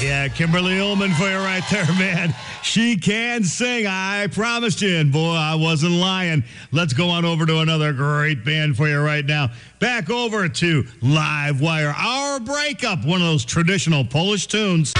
Yeah, Kimberly Ullman for you right there, man. She can sing. I promised you. And boy, I wasn't lying. Let's go on over to another great band for you right now. Back over to Live Wire. Our Breakup, one of those traditional Polish tunes.